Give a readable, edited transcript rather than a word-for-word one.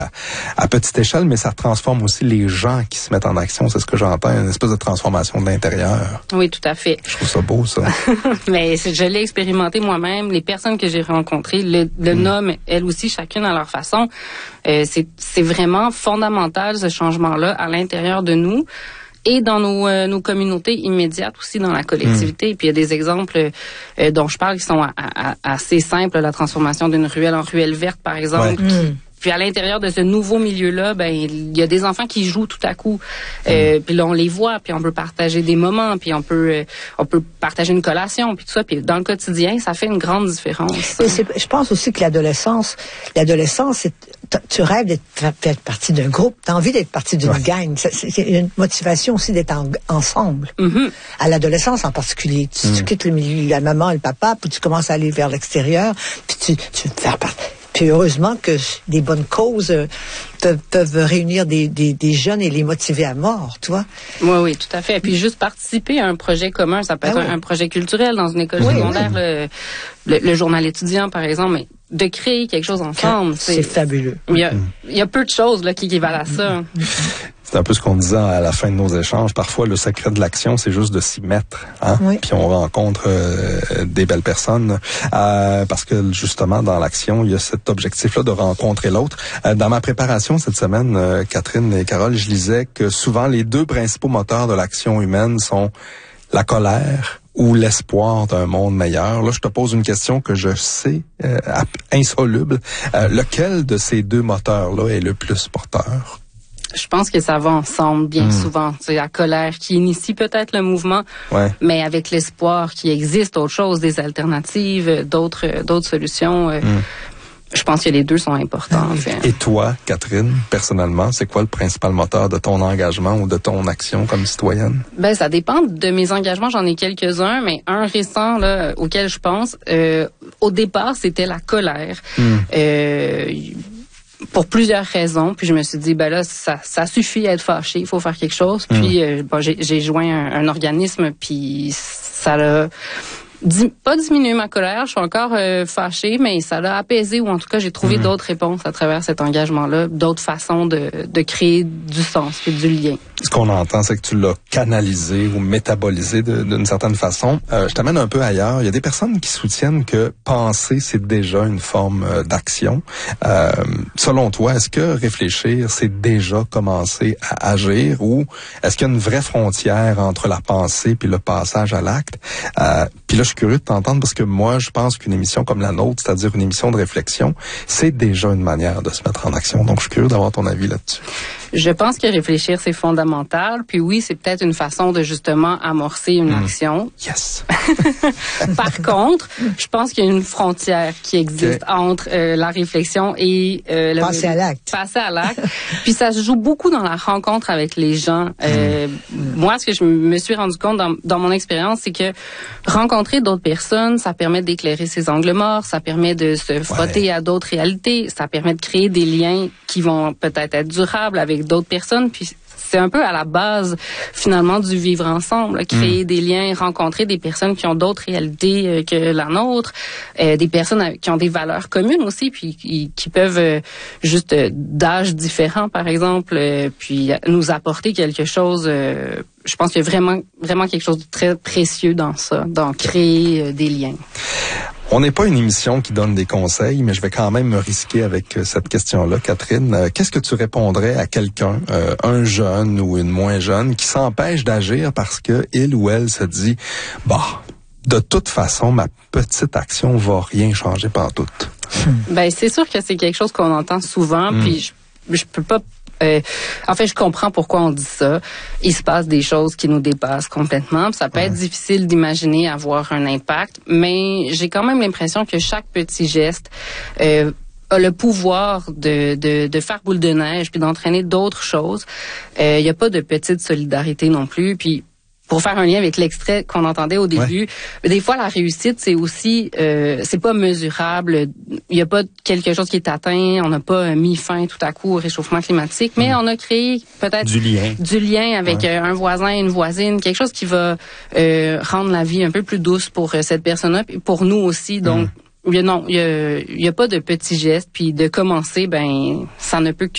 à petite échelle, mais ça transforme aussi les gens qui se mettent en action. C'est ce que j'entends, une espèce de transformation de l'intérieur. Oui, tout à fait. Je trouve ça beau, ça. Mais je l'ai expérimenté moi-même. Les personnes que j'ai rencontrées le nomment, elles aussi, chacune à leur façon. C'est vraiment fondamental, ce changement-là, à l'intérieur de nous. Et dans nos communautés immédiates aussi, dans la collectivité. Et puis il y a des exemples dont je parle qui sont assez simples. La transformation d'une ruelle en ruelle verte, par exemple. Ouais. Puis à l'intérieur de ce nouveau milieu-là, ben il y a des enfants qui jouent tout à coup. Puis là on les voit, puis on peut partager des moments, puis on peut partager une collation, puis tout ça. Puis dans le quotidien, ça fait une grande différence. Je pense aussi que l'adolescence, tu rêves d'être partie d'un groupe, tu as envie d'être partie d'une gang. C'est une motivation aussi d'être ensemble. Mm-hmm. À l'adolescence en particulier. Tu quittes le milieu, la maman et le papa, puis tu commences à aller vers l'extérieur, puis tu veux faire partie. Puis heureusement que des bonnes causes peuvent réunir des jeunes et les motiver à mort, tu vois. Oui, tout à fait. Et puis juste participer à un projet commun, ça peut être un projet culturel dans une école secondaire, le journal étudiant par exemple, mais de créer quelque chose ensemble. C'est fabuleux. Il y a peu de choses là qui équivalent à ça. C'est un peu ce qu'on disait à la fin de nos échanges. Parfois, le secret de l'action, c'est juste de s'y mettre. Hein? Oui. Puis on rencontre des belles personnes. Parce que justement, dans l'action, il y a cet objectif-là de rencontrer l'autre. Dans ma préparation cette semaine, Catherine et Carole, je lisais que souvent, les deux principaux moteurs de l'action humaine sont la colère ou l'espoir d'un monde meilleur. Là, je te pose une question que je sais insoluble. Lequel de ces deux moteurs-là est le plus porteur? Je pense que ça va ensemble bien souvent. C'est la colère qui initie peut-être le mouvement, mais avec l'espoir qu'il existe autre chose, des alternatives, d'autres solutions. Je pense que les deux sont importants. Et toi, Catherine, personnellement, c'est quoi le principal moteur de ton engagement ou de ton action comme citoyenne? Ben, ça dépend de mes engagements. J'en ai quelques-uns, mais un récent là auquel je pense, au départ, c'était la colère. Pour plusieurs raisons, puis je me suis dit ben là ça suffit à être fâché, il faut faire quelque chose. Puis j'ai joint un organisme, puis ça l'a pas diminué ma colère, je suis encore fâchée, mais ça l'a apaisé, ou en tout cas j'ai trouvé d'autres réponses à travers cet engagement-là, d'autres façons de créer du sens et du lien. Ce qu'on entend, c'est que tu l'as canalisé ou métabolisé d'une certaine façon. Je t'amène un peu ailleurs. Il y a des personnes qui soutiennent que penser, c'est déjà une forme d'action. Selon toi, est-ce que réfléchir, c'est déjà commencer à agir, ou est-ce qu'il y a une vraie frontière entre la pensée puis le passage à l'acte? Puis là, je suis curieux de t'entendre parce que moi, je pense qu'une émission comme la nôtre, c'est-à-dire une émission de réflexion, c'est déjà une manière de se mettre en action. Donc, je suis curieux d'avoir ton avis là-dessus. Je pense que réfléchir, c'est fondamental. Puis oui, c'est peut-être une façon de justement amorcer une action. Yes! Par contre, je pense qu'il y a une frontière qui existe entre la réflexion et passer à l'acte. Passer à l'acte. Puis ça se joue beaucoup dans la rencontre avec les gens. Moi, ce que je me suis rendu compte dans mon expérience, c'est que rencontrer d'autres personnes, ça permet d'éclairer ses angles morts, ça permet de se frotter à d'autres réalités, ça permet de créer des liens qui vont peut-être être durables avec d'autres personnes. Puis c'est un peu à la base, finalement, du vivre ensemble. Créer des liens, rencontrer des personnes qui ont d'autres réalités que la nôtre, des personnes qui ont des valeurs communes aussi, puis qui peuvent juste d'âge différents, par exemple, puis nous apporter quelque chose. Je pense qu'il y a vraiment quelque chose de très précieux dans ça, dans créer des liens. On n'est pas une émission qui donne des conseils, mais je vais quand même me risquer avec cette question-là, Catherine. Qu'est-ce que tu répondrais à quelqu'un, un jeune ou une moins jeune, qui s'empêche d'agir parce que il ou elle se dit, de toute façon, ma petite action va rien changer pantoute? Ben, c'est sûr que c'est quelque chose qu'on entend souvent, puis je peux pas. En fait, je comprends pourquoi on dit ça. Il se passe des choses qui nous dépassent complètement. Ça peut être difficile d'imaginer avoir un impact, mais j'ai quand même l'impression que chaque petit geste a le pouvoir de faire boule de neige puis d'entraîner d'autres choses. Il y a pas de petite solidarité non plus. Puis pour faire un lien avec l'extrait qu'on entendait au début, des fois la réussite c'est aussi c'est pas mesurable, il y a pas quelque chose qui est atteint, on n'a pas mis fin tout à coup au réchauffement climatique, mais on a créé peut-être du lien avec un voisin, une voisine, quelque chose qui va rendre la vie un peu plus douce pour cette personne-là, puis pour nous aussi. Donc il y a pas de petits gestes, puis de commencer, ben ça ne peut